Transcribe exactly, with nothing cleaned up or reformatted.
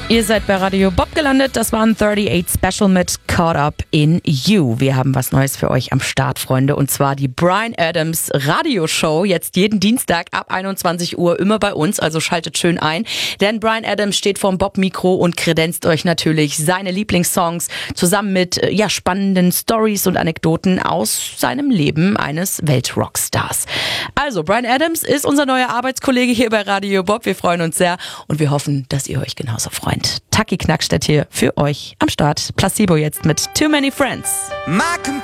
Ihr seid bei Radio Bob gelandet. Das war ein achtundachtzig Special mit Caught Up in You. Wir haben was Neues für euch am Start, Freunde. Und zwar die Bryan Adams Radioshow. Jetzt jeden Dienstag ab einundzwanzig Uhr immer bei uns. Also schaltet schön ein. Denn Bryan Adams steht vorm Bob-Mikro und kredenzt euch natürlich seine Lieblingssongs zusammen mit ja, spannenden Stories und Anekdoten aus seinem Leben eines Weltrockstars. Also, Bryan Adams ist unser neuer Arbeitskollege hier bei Radio Bob. Wir freuen uns sehr und wir hoffen, dass ihr euch genauso freut. Taki Knackstedt hier für euch am Start. Placebo jetzt mit Too Many Friends. My